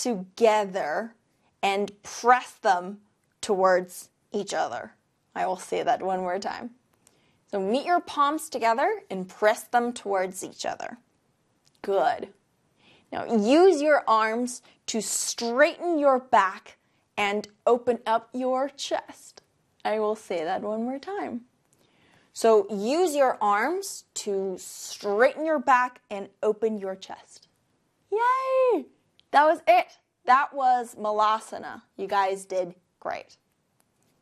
together and press them towards each other. I will say that one more time. So meet your palms together and press them towards each other. Good. Now use your arms to straighten your back and open up your chest. I will say that one more time. So use your arms to straighten your back and open your chest. Yay! That was it. That was Malasana. You guys did great.